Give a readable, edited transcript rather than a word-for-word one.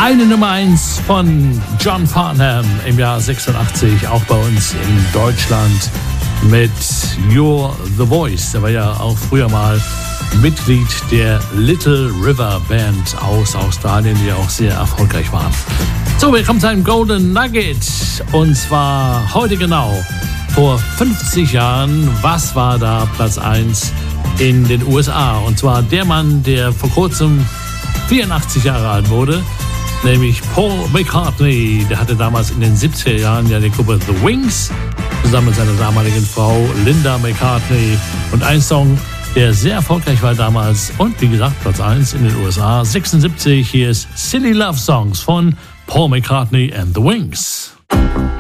Eine Nummer 1 von John Farnham im Jahr 86, auch bei uns in Deutschland mit You're the Voice. Der war ja auch früher mal Mitglied der Little River Band aus Australien, die auch sehr erfolgreich waren. So, wir kommen zu einem Golden Nugget und zwar heute genau vor 50 Jahren. Was war da Platz 1 in den USA? Und zwar der Mann, der vor kurzem 84 Jahre alt wurde, nämlich Paul McCartney. Der hatte damals in den 70er Jahren ja die Gruppe The Wings zusammen mit seiner damaligen Frau Linda McCartney. Und ein Song, der sehr erfolgreich war damals und wie gesagt Platz 1 in den USA 76. Hier ist Silly Love Songs von Paul McCartney and The Wings.